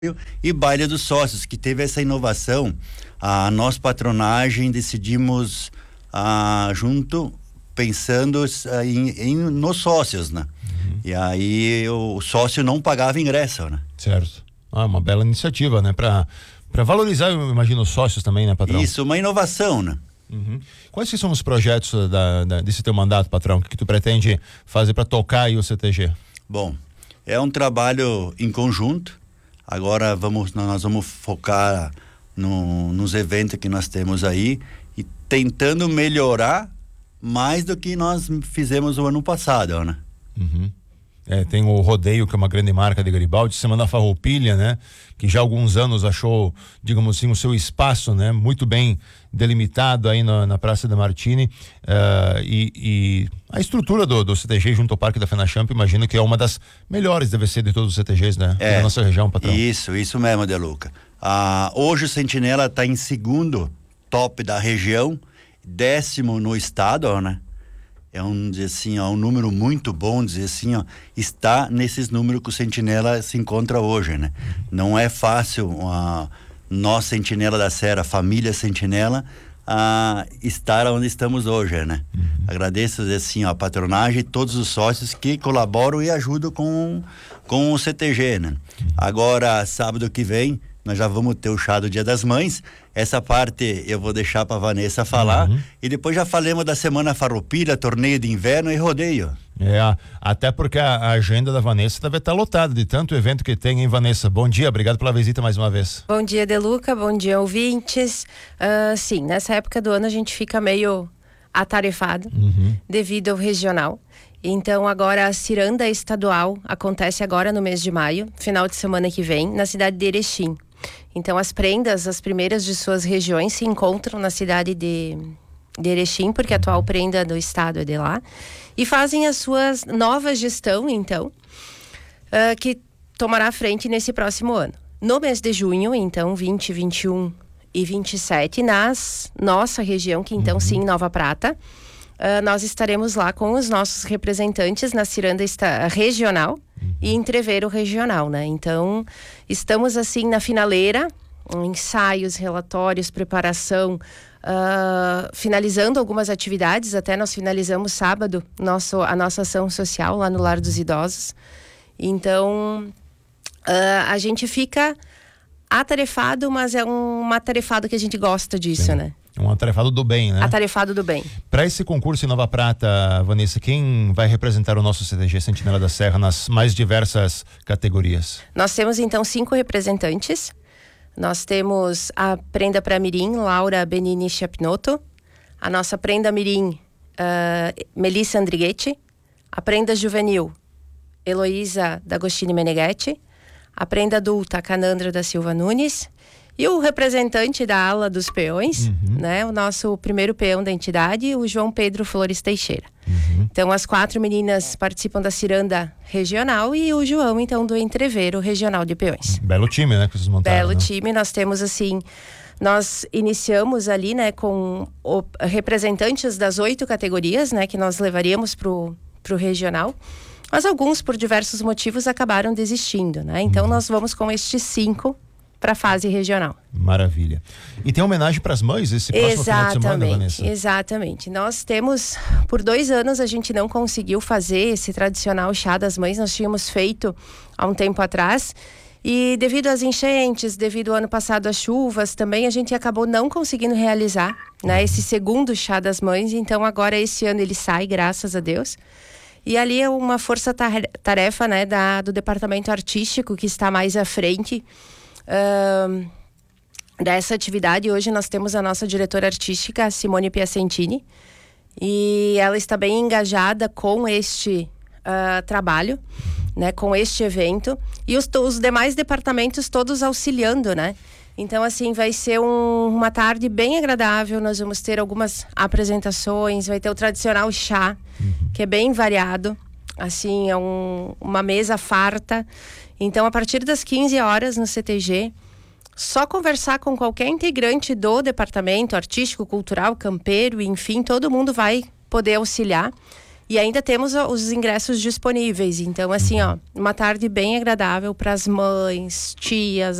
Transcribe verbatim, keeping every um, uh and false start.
e baile dos sócios, que teve essa inovação. A nossa patronagem decidimos ah, junto, pensando ah, em, em nos sócios, né? Uhum. E aí o, o sócio não pagava ingresso, né? Certo. Ah, uma bela iniciativa, né? Para para valorizar, eu imagino, os sócios também, né, patrão? Isso, uma inovação, né? Uhum. Quais que são os projetos da, da, desse teu mandato, patrão? O que, que tu pretende fazer para tocar aí o C T G? Bom, é um trabalho em conjunto. Agora vamos, nós vamos focar no, nos eventos que nós temos aí e tentando melhorar mais do que nós fizemos o ano passado, né? Uhum. É, tem o Rodeio, que é uma grande marca de Garibaldi, Semana Farroupilha, né? Que já há alguns anos achou, digamos assim, o seu espaço, né? Muito bem delimitado aí na, na Praça da Martini, uh, e, e a estrutura do, do C T G junto ao Parque da Fenachamp, imagino que é uma das melhores, deve ser, de todos os C T Gs, né? É, da nossa região, patrão. Isso, isso mesmo, Deluca. Ah, hoje o Sentinela está em segundo top da região, décimo no estado, né? É um, dizer assim, ó, um número muito bom, dizer assim, ó, está nesses números que o Sentinela se encontra hoje, né? Não é fácil a nós, Sentinela da Serra, família Sentinela, a estar onde estamos hoje, né? Uhum. Agradeço, dizer assim, ó, a patronagem e todos os sócios que colaboram e ajudam com, com o C T G, né? Uhum. Agora, sábado que vem, nós já vamos ter o chá do Dia das Mães. Essa parte eu vou deixar para Vanessa falar. Uhum. E depois já falamos da Semana Farroupilha, torneio de inverno e rodeio. É, até porque a, a agenda da Vanessa deve estar lotada de tanto evento que tem, hein, Vanessa? Bom dia, obrigado pela visita mais uma vez. Bom dia, Deluca, bom dia, ouvintes. Uh, sim, nessa época do ano a gente fica meio atarefado, uhum, devido ao regional. Então agora a ciranda estadual acontece agora no mês de maio, final de semana que vem, na cidade de Erechim. Então as prendas, as primeiras de suas regiões se encontram na cidade de, de Erechim, porque a atual prenda do estado é de lá, e fazem as suas nova gestão, então, uh, que tomará frente nesse próximo ano. No mês de junho, então, vinte, vinte e um e vinte e sete, nas nossa região, que então, uhum, sim, Nova Prata, Uh, nós estaremos lá com os nossos representantes na ciranda esta, regional, uhum, e entreveiro regional, né? Então, estamos assim na finaleira, ensaios, relatórios, preparação, uh, finalizando algumas atividades. Até nós finalizamos sábado nosso, a nossa ação social lá no Lar dos Idosos. Então, uh, a gente fica atarefado, mas é um atarefado que a gente gosta disso, sim, né? Um atarefado do bem, né? Atarefado do bem. Para esse concurso em Nova Prata, Vanessa, quem vai representar o nosso C T G Sentinela da Serra nas mais diversas categorias? Nós temos então cinco representantes. Nós temos a prenda para mirim, Laura Benini Chapinoto. A nossa prenda mirim, uh, Melissa Andrighetti. A prenda juvenil, Heloísa D'Agostini Meneghetti. A prenda adulta, Canandra da Silva Nunes. E o representante da ala dos peões, uhum, né? O nosso primeiro peão da entidade, o João Pedro Flores Teixeira. Uhum. Então, as quatro meninas participam da ciranda regional e o João, então, do entreveiro regional de peões. Belo time, né? Que vocês montaram, Belo né? time. Nós temos, assim, nós iniciamos ali, né? Com o, representantes das oito categorias, né? Que nós levaríamos pro, pro regional. Mas alguns, por diversos motivos, acabaram desistindo, né? Então, uhum, nós vamos com estes cinco para a fase regional. Maravilha. E tem homenagem para as mães esse próximo final de semana, Vanessa? Exatamente. Nós temos, por dois anos a gente não conseguiu fazer esse tradicional chá das mães. Nós tínhamos feito há um tempo atrás e devido às enchentes, devido ao ano passado às chuvas, também a gente acabou não conseguindo realizar, né, esse segundo chá das mães. Então agora esse ano ele sai, graças a Deus. E ali é uma força-tarefa, né, da, do departamento artístico que está mais à frente Uh, dessa atividade. Hoje nós temos a nossa diretora artística, Simone Piacentini, e ela está bem engajada com este uh, trabalho, né, com este evento, e os, os demais departamentos todos auxiliando, né? Então, assim, vai ser um, uma tarde bem agradável. Nós vamos ter algumas apresentações, vai ter o tradicional chá, uhum, que é bem variado, assim, é um, uma mesa farta. Então, a partir das quinze horas no C T G, só conversar com qualquer integrante do departamento artístico, cultural, campeiro, enfim, todo mundo vai poder auxiliar. E ainda temos os ingressos disponíveis. Então, assim, ó, uma tarde bem agradável para as mães, tias,